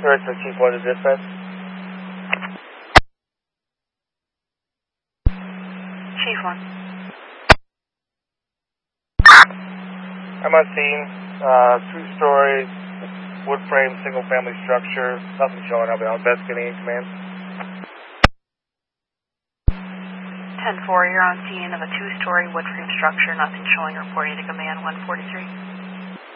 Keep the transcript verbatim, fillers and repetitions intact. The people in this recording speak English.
Alright, so Chief one to dispatch. Chief one. I'm on scene. Uh, two-story, wood frame, single-family structure. Nothing showing up. I'm investigating in command. ten four, you're on scene of a two-story wood frame structure. Nothing showing. Reporting to command one forty-three.